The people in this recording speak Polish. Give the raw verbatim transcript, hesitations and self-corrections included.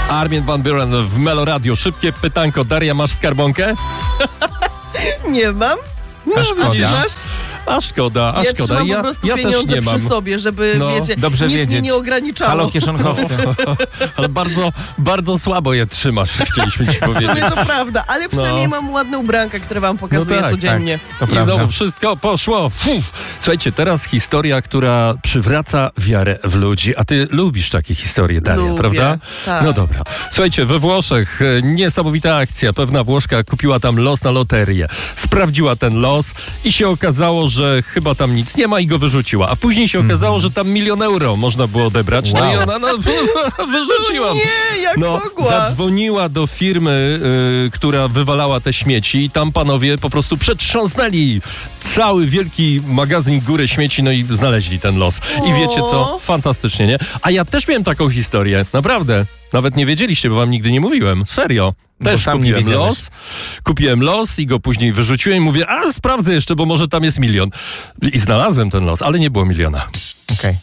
Armin van Buuren w Melo Radio. Szybkie pytanko. Daria, masz skarbonkę? Nie mam. No, A szkoda. Ty masz? A szkoda, a Ja szkoda. trzymam Ja, po prostu ja też pieniądze nie przy mam. sobie, żeby, No, wiecie, dobrze nic wiedzieć. mnie nie ograniczało. Halo, kieszonkowcy. Ale bardzo, bardzo słabo je trzymasz, chcieliśmy ci W sumie powiedzieć. to prawda, ale przynajmniej mam ładne ubranka, które wam pokazuję No tak, codziennie. To I prawda. znowu wszystko poszło. Fuf. Słuchajcie, teraz historia, która przywraca wiarę w ludzi. A ty lubisz takie historie, Daria, Lubię, prawda? tak. No dobra. Słuchajcie, we Włoszech e, niesamowita akcja. Pewna Włoszka kupiła tam los na loterię. Sprawdziła ten los i się okazało, że chyba tam nic nie ma i go wyrzuciła. A później się okazało, Mhm. że tam milion euro można było odebrać. No Wow. i ona no, wyrzuciła. Nie, jak No, mogła? zadzwoniła do firmy, y, która wywalała te śmieci i tam panowie po prostu przetrząsnęli cały wielki magazyn góry śmieci, no i znaleźli ten los. I O. wiecie co? Fantastycznie, nie? A ja też miałem taką historię, naprawdę. Nawet nie wiedzieliście, bo wam nigdy nie mówiłem. Serio. Też sam nie kupiłem wiedziałeś. los, kupiłem los i go później wyrzuciłem i mówię, a sprawdzę jeszcze, bo może tam jest milion. I znalazłem ten los, ale nie było miliona. Okej.